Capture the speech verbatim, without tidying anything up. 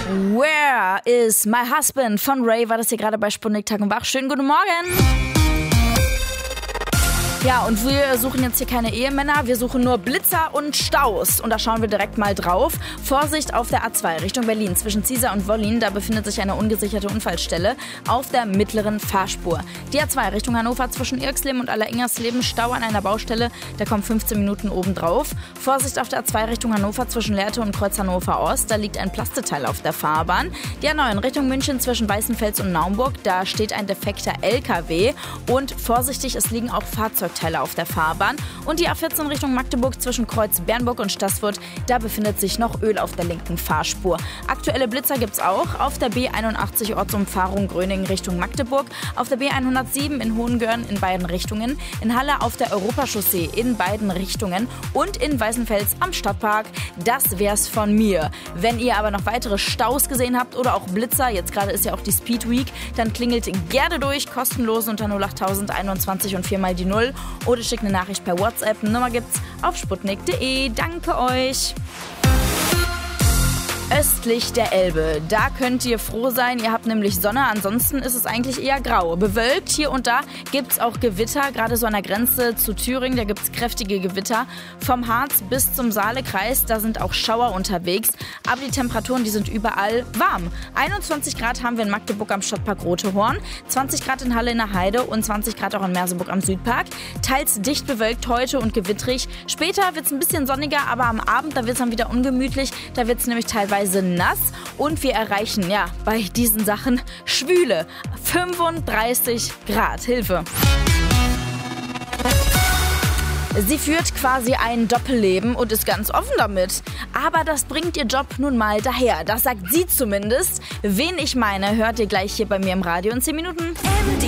Where is my husband? Von Ray war das hier gerade bei Sputnik Tag und Wach. Schönen guten Morgen. Ja, und wir suchen jetzt hier keine Ehemänner, wir suchen nur Blitzer und Staus. Und da schauen wir direkt mal drauf. Vorsicht auf der A zwei Richtung Berlin zwischen Ziesar und Wollin. Da befindet sich eine ungesicherte Unfallstelle auf der mittleren Fahrspur. Die A zwei Richtung Hannover zwischen Irxleben und Allerengersleben. Stau an einer Baustelle, da kommen fünfzehn Minuten obendrauf. Vorsicht auf der A zwei Richtung Hannover zwischen Lehrte und Kreuz Hannover Ost. Da liegt ein Plasteteil auf der Fahrbahn. Die A neun Richtung München zwischen Weißenfels und Naumburg. Da steht ein defekter L K W. Und vorsichtig, es liegen auch Fahrzeugteile auf der Fahrbahn. Und die A vierzehn Richtung Magdeburg zwischen Kreuz Bernburg und Stassfurt, da befindet sich noch Öl auf der linken Fahrspur. Aktuelle Blitzer gibt's auch auf der B einundachtzig Ortsumfahrung Gröningen Richtung Magdeburg, auf der B hundertsieben in Hohengörn in beiden Richtungen, in Halle auf der Europachaussee in beiden Richtungen und in Weißenfels am Stadtpark. Das wär's von mir. Wenn ihr aber noch weitere Staus gesehen habt oder auch Blitzer, jetzt gerade ist ja auch die Speed Week, dann klingelt gerne durch, kostenlos unter null acht tausend einundzwanzig und viermal die Null. Oder schickt eine Nachricht per WhatsApp. Nummer gibt's auf sputnik punkt de. Danke euch. Östlich der Elbe, da könnt ihr froh sein, ihr habt nämlich Sonne, ansonsten ist es eigentlich eher grau. Bewölkt, hier und da gibt's auch Gewitter, gerade so an der Grenze zu Thüringen, da gibt's kräftige Gewitter. Vom Harz bis zum Saalekreis, da sind auch Schauer unterwegs, aber die Temperaturen, die sind überall warm. einundzwanzig Grad haben wir in Magdeburg am Stadtpark Rotehorn, zwanzig Grad in Halle in der Heide und zwanzig Grad auch in Merseburg am Südpark. Teils dicht bewölkt heute und gewittrig. Später wird's ein bisschen sonniger, aber am Abend, da wird's dann wieder ungemütlich, da wird's nämlich teilweise nass und wir erreichen ja bei diesen Sachen schwüle fünfunddreißig Grad. Hilfe! Sie führt quasi ein Doppelleben und ist ganz offen damit. Aber das bringt ihr Job nun mal daher. Das sagt sie zumindest. Wen ich meine, hört ihr gleich hier bei mir im Radio in zehn Minuten.